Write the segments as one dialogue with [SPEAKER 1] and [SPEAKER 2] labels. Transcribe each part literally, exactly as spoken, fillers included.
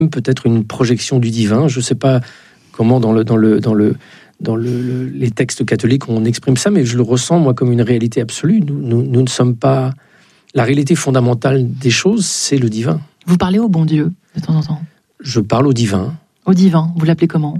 [SPEAKER 1] peut-être une projection du divin. Je ne sais pas comment dans, le, dans, le, dans, le, dans le, le, les textes catholiques on exprime ça, mais je le ressens moi comme une réalité absolue. Nous, nous, nous ne sommes pas... La réalité fondamentale des choses, c'est le divin.
[SPEAKER 2] Vous parlez au bon Dieu de temps en temps? Je
[SPEAKER 1] parle au divin.
[SPEAKER 2] Au divin, vous l'appelez comment?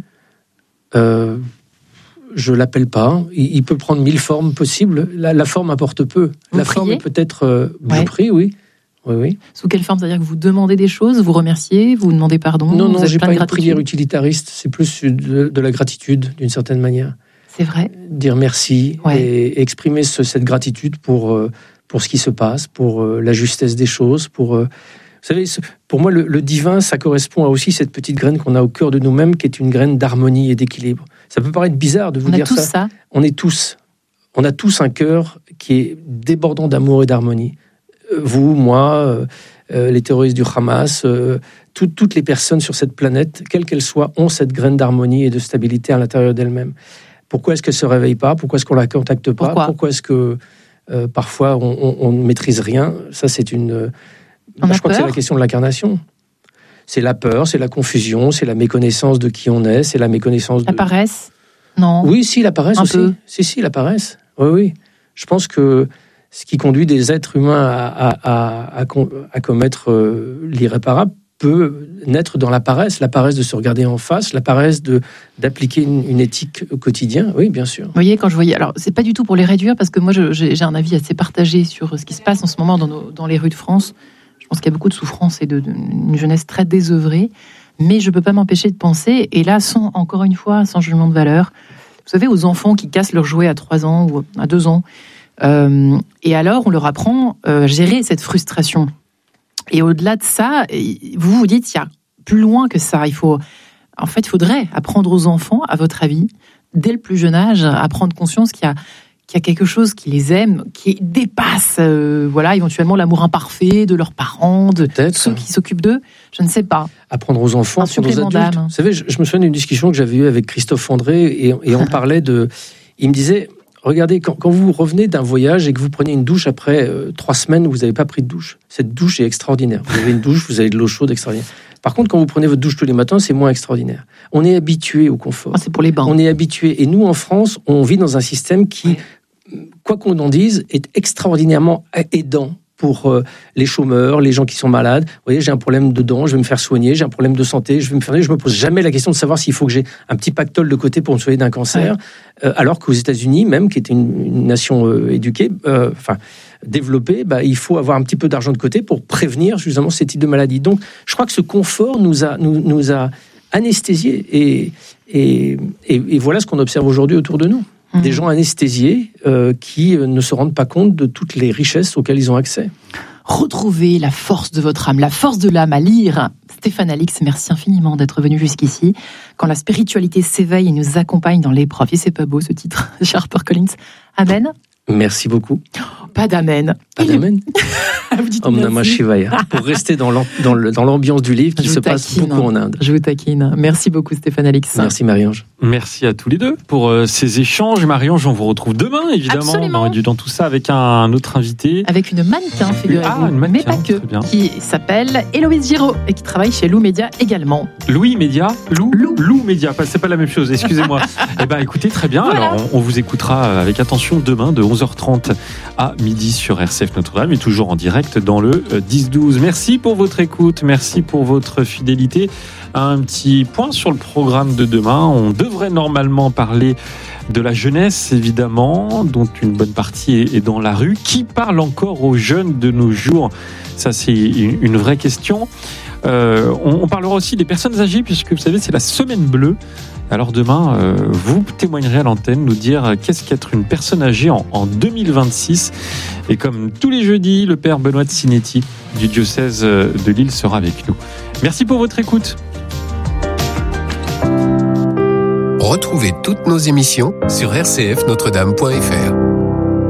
[SPEAKER 1] euh, Je ne l'appelle pas. Il, il peut prendre mille formes possibles. La, la forme importe peu.
[SPEAKER 2] Vous
[SPEAKER 1] la
[SPEAKER 2] priez?
[SPEAKER 1] forme est peut-être... Euh,
[SPEAKER 2] ouais.
[SPEAKER 1] Je prie, oui. Oui, oui.
[SPEAKER 2] Sous quelle forme? C'est-à-dire que vous demandez des choses, vous remerciez, vous demandez pardon?
[SPEAKER 1] Non, non,
[SPEAKER 2] je n'ai
[SPEAKER 1] pas une prière utilitariste. C'est plus de, de la gratitude, d'une certaine manière.
[SPEAKER 2] C'est vrai.
[SPEAKER 1] Dire merci
[SPEAKER 2] ouais.
[SPEAKER 1] et, et exprimer ce, cette gratitude pour, euh, pour ce qui se passe, pour euh, la justesse des choses. Pour, euh, vous savez, pour moi, le, le divin, ça correspond à aussi cette petite graine qu'on a au cœur de nous-mêmes, qui est une graine d'harmonie et d'équilibre. Ça peut paraître bizarre de vous
[SPEAKER 2] On
[SPEAKER 1] dire
[SPEAKER 2] a tous
[SPEAKER 1] ça.
[SPEAKER 2] ça.
[SPEAKER 1] On est tous. On a tous un cœur qui est débordant d'amour et d'harmonie. Vous, moi, euh, euh, les terroristes du Hamas, euh, tout, toutes les personnes sur cette planète, quelles qu'elles soient, ont cette graine d'harmonie et de stabilité à l'intérieur d'elles-mêmes. Pourquoi est-ce qu'elles ne se réveillent pas? Pourquoi est-ce qu'on ne la contacte pas?
[SPEAKER 2] Pourquoi,
[SPEAKER 1] Pourquoi est-ce que euh, parfois on ne maîtrise rien? Ça, c'est une... Euh,
[SPEAKER 2] moi,
[SPEAKER 1] je crois que c'est la question de l'incarnation. C'est la peur, c'est la confusion, c'est la méconnaissance de qui on est, c'est la méconnaissance de...
[SPEAKER 2] La paresse? Non.
[SPEAKER 1] Oui, si, la paresse
[SPEAKER 2] Un
[SPEAKER 1] aussi.
[SPEAKER 2] peu.
[SPEAKER 1] Si, si, la paresse. Oui, oui. Je pense que ce qui conduit des êtres humains à, à, à, à, à commettre euh, l'irréparable peut naître dans la paresse, la paresse de se regarder en face, la paresse de, d'appliquer une, une éthique au quotidien. Oui, bien sûr.
[SPEAKER 2] Vous voyez, quand je voyais... Alors, c'est pas du tout pour les réduire, parce que moi, je, j'ai, j'ai un avis assez partagé sur ce qui se passe en ce moment dans, nos, dans les rues de France. Je pense qu'il y a beaucoup de souffrance et de, de, une jeunesse très désœuvrée. Mais je peux pas m'empêcher de penser, et là, sans, encore une fois, sans jugement de valeur, vous savez, aux enfants qui cassent leurs jouets à trois ans ou à deux ans, Euh, et alors, on leur apprend à euh, gérer cette frustration. Et au-delà de ça, vous vous dites, il y a plus loin que ça. Il faut, en fait, il faudrait apprendre aux enfants, à votre avis, dès le plus jeune âge, à prendre conscience qu'il y a, qu'il y a quelque chose qui les aime, qui dépasse, euh, voilà, éventuellement l'amour imparfait de leurs parents, de
[SPEAKER 1] Peut-être.
[SPEAKER 2] ceux qui s'occupent d'eux. Je ne sais pas.
[SPEAKER 1] Apprendre aux enfants,
[SPEAKER 2] Un
[SPEAKER 1] apprendre aux adultes.
[SPEAKER 2] d'âme.
[SPEAKER 1] Vous savez, je, je me souviens d'une discussion que j'avais eue avec Christophe André, et, et on parlait de... Il me disait... Regardez, quand, quand vous revenez d'un voyage et que vous prenez une douche après euh, trois semaines où vous n'avez pas pris de douche, cette douche est extraordinaire. Vous avez une douche, vous avez de l'eau chaude extraordinaire. Par contre, quand vous prenez votre douche tous les matins, c'est moins extraordinaire. On est habitué au confort.
[SPEAKER 2] Ah, c'est pour les bains.
[SPEAKER 1] On est habitué. Et nous, en France, on vit dans un système qui, ouais. quoi qu'on en dise, est extraordinairement aidant pour euh, les chômeurs, les gens qui sont malades. Vous voyez, j'ai un problème de dents, je vais me faire soigner, j'ai un problème de santé, je vais me faire soigner. Je me pose jamais la question de savoir s'il faut que j'ai un petit pactole de côté pour me soigner d'un cancer. Ouais. Euh, alors qu'aux États-Unis, même, qui était une, une nation euh, éduquée, euh, enfin développée, bah, il faut avoir un petit peu d'argent de côté pour prévenir justement ces types de maladies. Donc, je crois que ce confort nous a, nous, nous a anesthésiés. Et, et, et, et voilà ce qu'on observe aujourd'hui autour de nous. Mmh. Des gens anesthésiés euh, qui euh, ne se rendent pas compte de toutes les richesses auxquelles ils ont accès.
[SPEAKER 2] Retrouvez la force de votre âme, la force de l'âme à lire. Stéphane Alix, merci infiniment d'être venu jusqu'ici. Quand la spiritualité s'éveille et nous accompagne dans l'épreuve. Et c'est pas beau ce titre, HarperCollins. Amen.
[SPEAKER 1] Merci beaucoup.
[SPEAKER 2] Oh, pas d'amen.
[SPEAKER 1] Pas d'amen.
[SPEAKER 2] Vous dites
[SPEAKER 1] Om Namah Shivaya. Pour rester dans, dans, le, dans l'ambiance du livre qui se taquine. passe beaucoup en Inde.
[SPEAKER 2] Je vous taquine. Merci beaucoup Stéphane Alix.
[SPEAKER 1] Merci Marie-Ange.
[SPEAKER 3] Merci à tous les deux pour euh, ces échanges. Marie-Ange, on vous retrouve demain, évidemment.
[SPEAKER 2] Absolument.
[SPEAKER 3] Dans, dans tout ça avec un, un autre invité.
[SPEAKER 2] Avec une mannequin, figurez-vous.
[SPEAKER 3] Ah, une mannequin,
[SPEAKER 2] mais pas que.
[SPEAKER 3] bien.
[SPEAKER 2] Qui s'appelle Héloïse Giraud et qui travaille chez Lou Média également.
[SPEAKER 3] Louis Média Lou
[SPEAKER 2] Lou,
[SPEAKER 3] Lou Média, c'est pas la même chose, excusez-moi. Eh bien, écoutez, très bien.
[SPEAKER 2] Voilà.
[SPEAKER 3] Alors, on, on vous écoutera avec attention demain de onze heures trente à midi sur R C F Notre-Dame et toujours en direct dans le dix douze. Merci pour votre écoute, merci pour votre fidélité. Un petit point sur le programme de demain. On devrait normalement parler de la jeunesse, évidemment, dont une bonne partie est dans la rue. Qui parle encore aux jeunes de nos jours? Ça, c'est une vraie question. Euh, on, on parlera aussi des personnes âgées, puisque vous savez, c'est la semaine bleue. Alors demain, euh, vous témoignerez à l'antenne, nous dire qu'est-ce qu'être une personne âgée en, en deux mille vingt-six. Et comme tous les jeudis, le père Benoît de Sinetti du diocèse de Lille sera avec nous. Merci pour votre écoute.
[SPEAKER 4] Retrouvez toutes nos émissions sur r c f notre dame point f r.